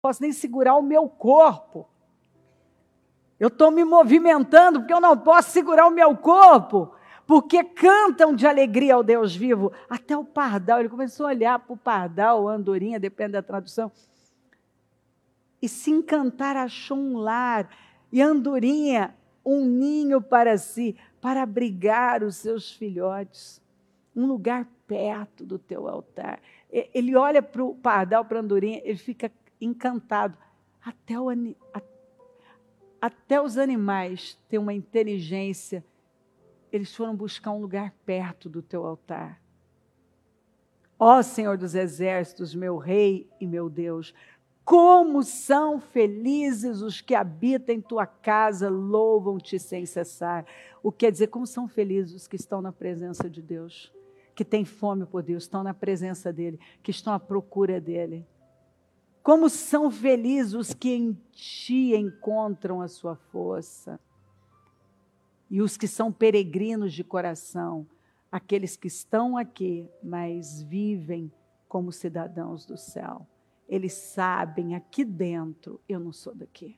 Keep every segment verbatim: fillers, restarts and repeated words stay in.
posso nem segurar o meu corpo. Eu estou me movimentando porque eu não posso segurar o meu corpo. Porque cantam de alegria ao Deus vivo. Até o pardal, ele começou a olhar para o pardal, a andorinha, depende da tradução. E se encantar, achou um lar. E a andorinha, um ninho para si, para abrigar os seus filhotes. Um lugar perto do teu altar. Ele olha para o pardal, para a andorinha, ele fica encantado. Até, o, até os animais têm uma inteligência. Eles foram buscar um lugar perto do teu altar. Ó Senhor dos exércitos, meu rei e meu Deus, como são felizes os que habitam em tua casa, louvam-te sem cessar. O que quer dizer, como são felizes os que estão na presença de Deus, que têm fome por Deus, estão na presença dEle, que estão à procura dEle. Como são felizes os que em ti encontram a sua força. E os que são peregrinos de coração, aqueles que estão aqui, mas vivem como cidadãos do céu. Eles sabem aqui dentro, eu não sou daqui.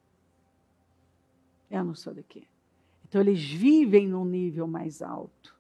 Eu não sou daqui. Então eles vivem num nível mais alto.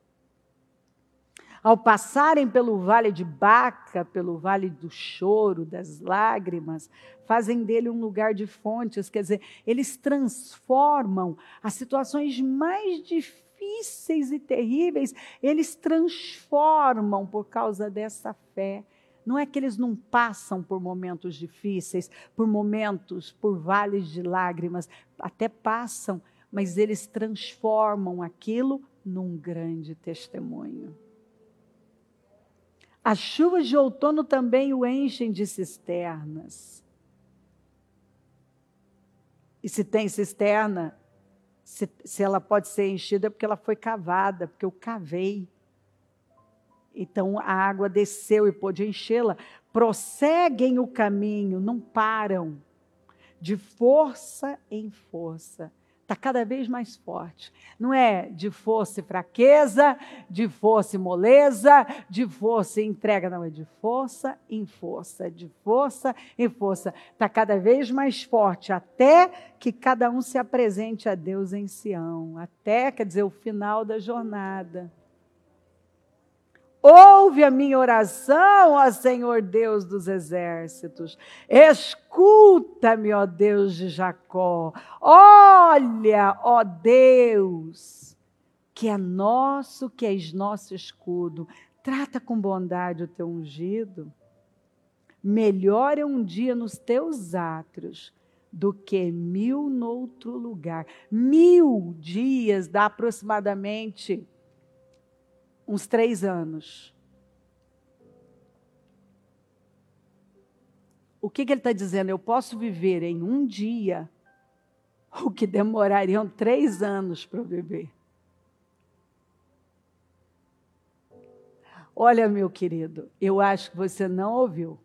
Ao passarem pelo vale de Baca, pelo vale do choro, das lágrimas, fazem dele um lugar de fontes, quer dizer, eles transformam as situações mais difíceis e terríveis, eles transformam por causa dessa fé. Não é que eles não passam por momentos difíceis, por momentos, por vales de lágrimas, até passam, mas eles transformam aquilo num grande testemunho. As chuvas de outono também o enchem de cisternas. E se tem cisterna, se, se ela pode ser enchida é porque ela foi cavada, porque eu cavei. Então a água desceu e pôde enchê-la. Prosseguem o caminho, não param. De força em força. Está cada vez mais forte. Não é de força e fraqueza, de força e moleza, de força e entrega. Não, é de força em força, de força em força. Está cada vez mais forte, até que cada um se apresente a Deus em Sião. Até, quer dizer, o final da jornada. Ouve a minha oração, ó Senhor Deus dos exércitos. Escuta-me, ó Deus de Jacó. Olha, ó Deus, que é nosso, que és nosso escudo. Trata com bondade o teu ungido. Melhor é um dia nos teus átrios do que mil noutro lugar. Mil dias dá aproximadamente uns três anos. O que, que ele está dizendo? Eu posso viver em um dia o que demorariam três anos para eu viver. Olha, meu querido, eu acho que você não ouviu.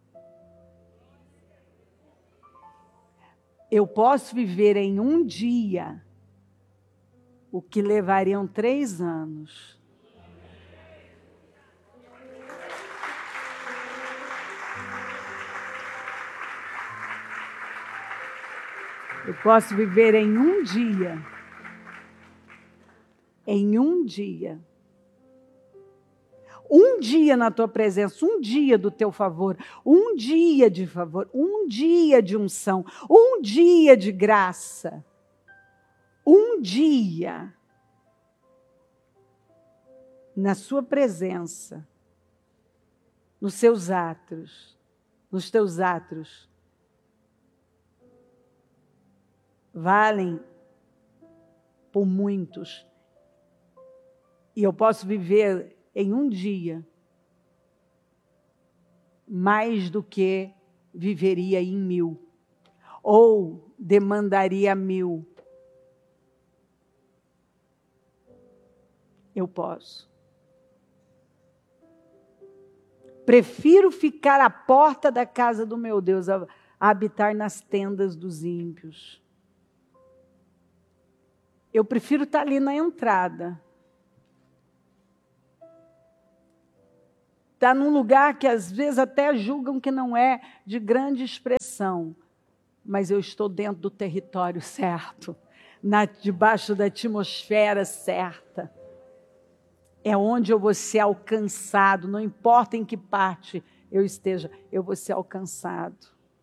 Eu posso viver em um dia o que levariam três anos. Eu posso viver em um dia, em um dia, um dia na tua presença, um dia do teu favor, um dia de favor, um dia de unção, um dia de graça, um dia na sua presença, nos seus átrios, nos teus átrios, valem por muitos. E eu posso viver em um dia mais do que viveria em mil. Ou demandaria mil. Eu posso. Prefiro ficar à porta da casa do meu Deus, a, a habitar nas tendas dos ímpios. Eu prefiro estar ali na entrada. está num lugar que às vezes até julgam que não é de grande expressão, mas eu estou dentro do território certo, na, debaixo da atmosfera certa. É onde eu vou ser alcançado, não importa em que parte eu esteja, eu vou ser alcançado.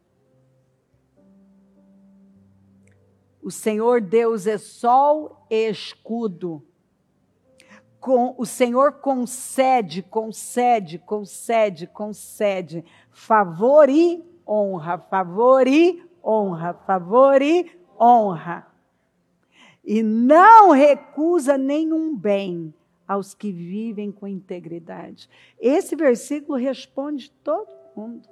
O Senhor Deus é sol e escudo. Com, o Senhor concede, concede, concede, concede favor e honra, favor e honra, favor e honra. E não recusa nenhum bem aos que vivem com integridade. Esse versículo responde todo mundo.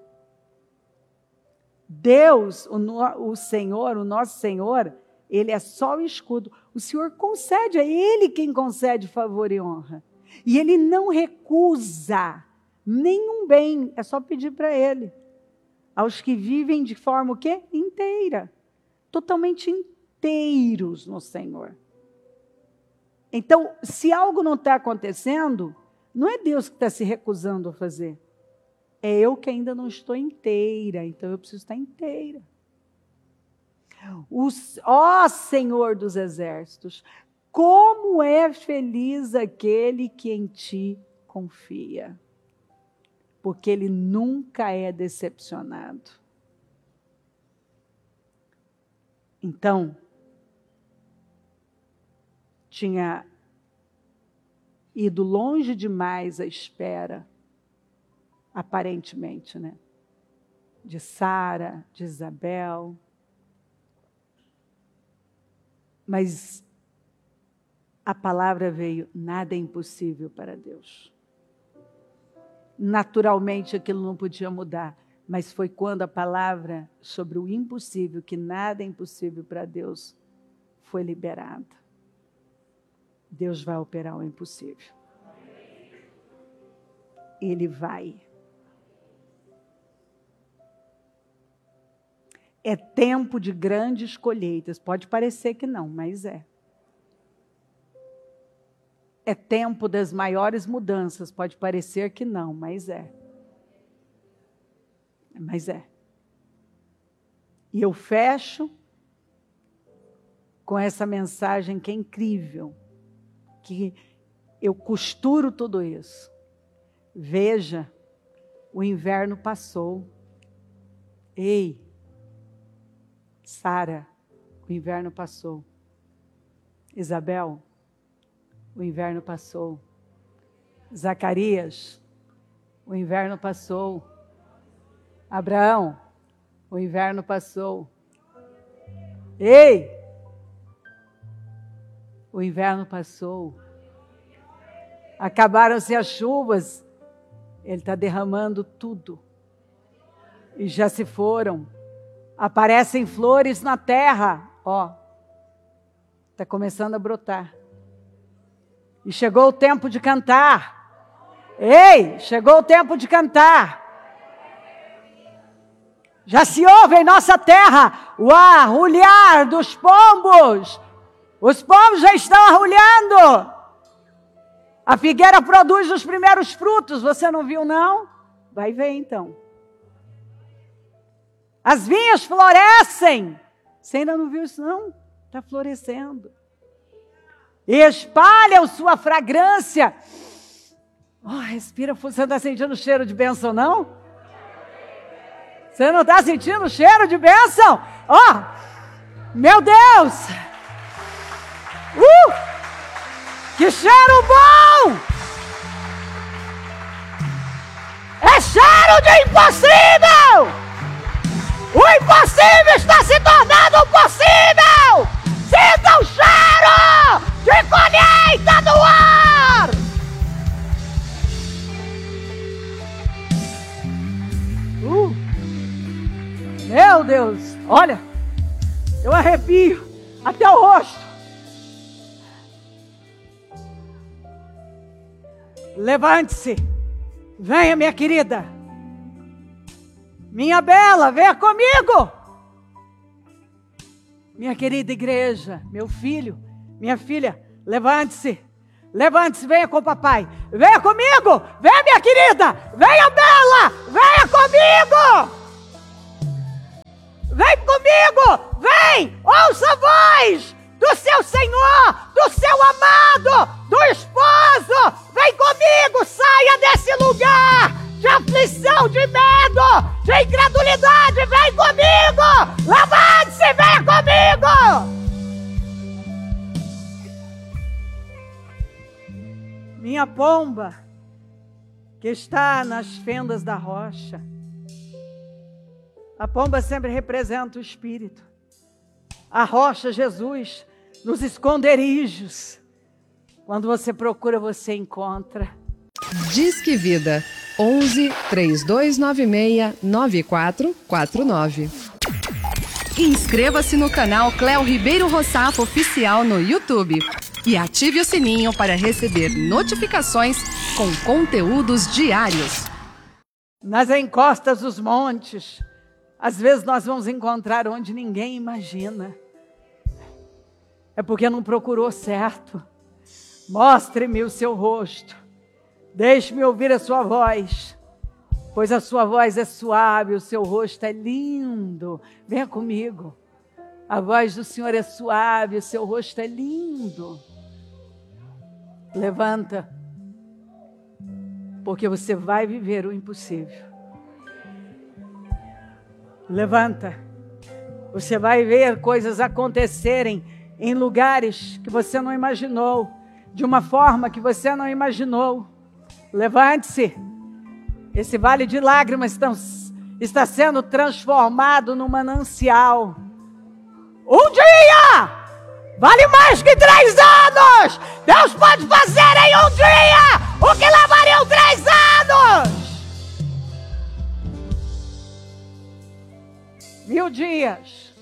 Deus, o, o Senhor, o nosso Senhor, Ele é só o escudo. O Senhor concede, é Ele quem concede favor e honra. E Ele não recusa nenhum bem, é só pedir para Ele. Aos que vivem de forma o quê? Inteira. Totalmente inteiros no Senhor. Então, se algo não está acontecendo, não é Deus que está se recusando a fazer. É eu que ainda não estou inteira, então eu preciso estar inteira. Ó Senhor dos exércitos, como é feliz aquele que em ti confia, porque ele nunca é decepcionado. Então, tinha ido longe demais a espera, aparentemente, né? De Sara, de Isabel. Mas a palavra veio, nada é impossível para Deus. Naturalmente aquilo não podia mudar, mas foi quando a palavra sobre o impossível, que nada é impossível para Deus, foi liberada. Deus vai operar o impossível. Ele vai. É tempo de grandes colheitas. Pode parecer que não, mas é. É tempo das maiores mudanças. Pode parecer que não, mas é. Mas é. E eu fecho com essa mensagem que é incrível. Que eu costuro tudo isso. Veja, o inverno passou. Ei! Sara, o inverno passou. Isabel, o inverno passou. Zacarias, o inverno passou. Abraão, o inverno passou. Ei! O inverno passou. Acabaram-se as chuvas. Ele está derramando tudo. E já se foram. Aparecem flores na terra, ó, está começando a brotar. E chegou o tempo de cantar. Ei, chegou o tempo de cantar. Já se ouve em nossa terra o arrulhar dos pombos. Os pombos já estão arrulhando. A figueira produz os primeiros frutos, você não viu não? Vai ver então. As vinhas florescem. Você ainda não viu isso não? Está florescendo. E espalham sua fragrância. Oh, respira, você não está sentindo o cheiro de bênção não? Você não está sentindo o cheiro de bênção? Oh, meu Deus! Uh, que cheiro bom! É cheiro de impossível! O impossível está se tornando possível! Sinta o cheiro de colheita do ar! Uh, meu Deus, olha, eu arrepio até o rosto. Levante-se, venha minha querida. Minha bela, venha comigo. Minha querida igreja, meu filho, minha filha, levante-se. Levante-se, venha com o papai. Venha comigo. Venha, minha querida. Venha, Bela. Venha comigo. Vem comigo. Vem. Ouça a voz do seu Senhor, do seu amado, do esposo. Vem comigo. Saia desse lugar de aflição, de medo, de incredulidade. Vem comigo. Levante-se, venha comigo. Minha pomba, que está nas fendas da rocha. A pomba sempre representa o Espírito. A rocha, Jesus, nos esconderijos. Quando você procura, você encontra. Disque Vida, onze, três dois nove seis, nove quatro quatro nove. Inscreva-se no canal Cléo Ribeiro Rossafo Oficial no YouTube. E ative o sininho para receber notificações com conteúdos diários. Nas encostas dos montes, às vezes nós vamos encontrar onde ninguém imagina. É porque não procurou certo. Mostre-me o seu rosto. Deixe-me ouvir a sua voz. Pois a sua voz é suave, o seu rosto é lindo. Venha comigo. A voz do Senhor é suave, o seu rosto é lindo. Levanta, porque você vai viver o impossível. Levanta, você vai ver coisas acontecerem em lugares que você não imaginou, de uma forma que você não imaginou. Levante-se, esse vale de lágrimas está, está sendo transformado num manancial. Um dia vale mais que três anos. Deus pode fazer em um dia o que levariam três anos. Mil dias.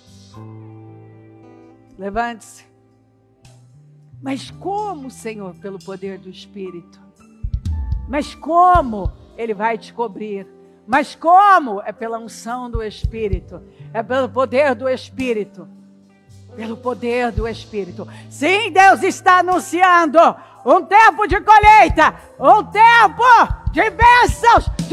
Levante-se. Mas como, Senhor? Pelo poder do Espírito. Mas como? Ele vai te cobrir. Mas como? É pela unção do Espírito. É pelo poder do Espírito. Pelo poder do Espírito. Sim, Deus está anunciando um tempo de colheita. Um tempo de bênçãos.